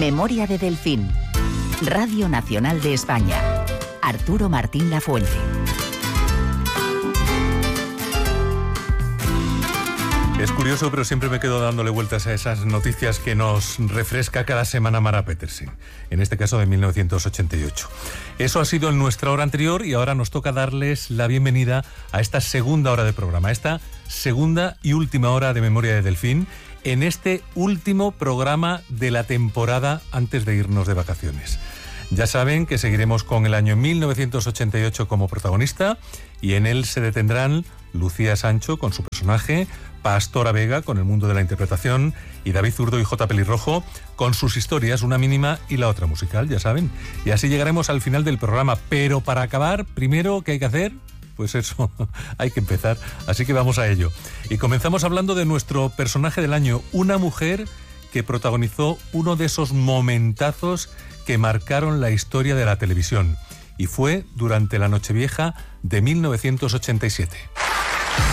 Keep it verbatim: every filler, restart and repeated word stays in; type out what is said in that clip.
Memoria de Delfín. Radio Nacional de España. Arturo Martín Lafuente. Es curioso, pero siempre me quedo dándole vueltas a esas noticias que nos refresca cada semana Mara Petersen, en este caso de mil novecientos ochenta y ocho. Eso ha sido en nuestra hora anterior y ahora nos toca darles la bienvenida a esta segunda hora de programa, a esta segunda y última hora de Memoria de Delfín, en este último programa de la temporada antes de irnos de vacaciones. Ya saben que seguiremos con el año mil novecientos ochenta y ocho como protagonista y en él se detendrán Lucía Sancho con su personaje, Pastora Vega con el mundo de la interpretación y David Zurdo y J. Pelirrojo con sus historias, una mínima y la otra musical, ya saben. Y así llegaremos al final del programa, pero para acabar, primero, ¿qué hay que hacer? Pues eso, hay que empezar, así que vamos a ello. Y comenzamos hablando de nuestro personaje del año, una mujer que protagonizó uno de esos momentazos que marcaron la historia de la televisión, y fue durante la Nochevieja de mil novecientos ochenta y siete.